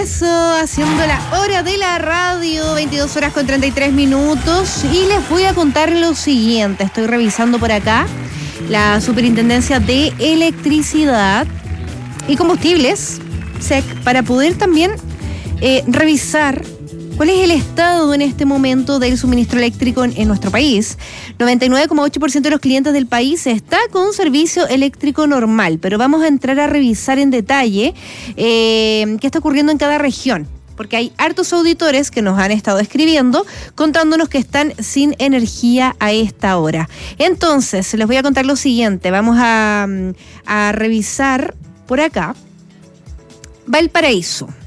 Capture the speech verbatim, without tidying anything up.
regreso haciendo la hora de la radio, veintidós horas con treinta y tres minutos, y les voy a contar lo siguiente. Estoy revisando por acá la Superintendencia de Electricidad y Combustibles, S E C, para poder también eh, revisar cuál es el estado en este momento del suministro eléctrico en, en nuestro país. noventa y nueve coma ocho por ciento de los clientes del país está con servicio eléctrico normal, pero vamos a entrar a revisar en detalle eh, qué está ocurriendo en cada región, porque hay hartos auditores que nos han estado escribiendo contándonos que están sin energía a esta hora. Entonces, les voy a contar lo siguiente. Vamos a, a revisar por acá Valparaíso.